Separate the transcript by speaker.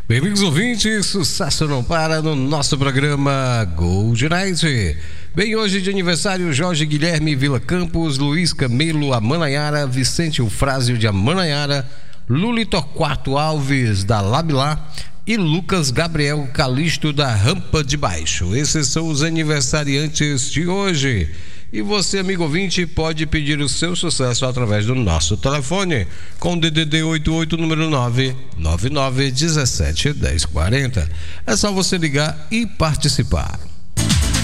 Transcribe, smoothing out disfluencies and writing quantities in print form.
Speaker 1: Bem-vindos, ouvintes, sucesso não para no nosso programa Gold Night. Bem, hoje de aniversário Jorge Guilherme Vila Campos, Luiz Camilo Amanaiara, Vicente Eufrásio de Amanaiara, Luli Torquato Alves da Labilá e Lucas Gabriel Calixto da Rampa de Baixo. Esses são os aniversariantes de hoje. E você, amigo ouvinte, pode pedir o seu sucesso através do nosso telefone com DDD 88 número 999171040. É só você ligar e participar.